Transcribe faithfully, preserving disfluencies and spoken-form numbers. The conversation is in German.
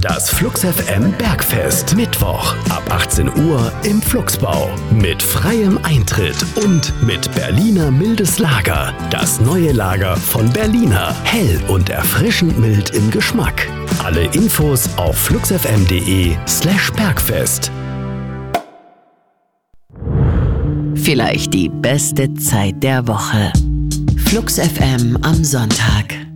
Das Flux F M Bergfest. Mittwoch ab achtzehn Uhr im Fluxbau. Mit freiem Eintritt und mit Berliner mildes Lager. Das neue Lager von Berliner. Hell und erfrischend mild im Geschmack. Alle Infos auf fluxfm.de slash Bergfest. Vielleicht die beste Zeit der Woche. Flux F M am Sonntag.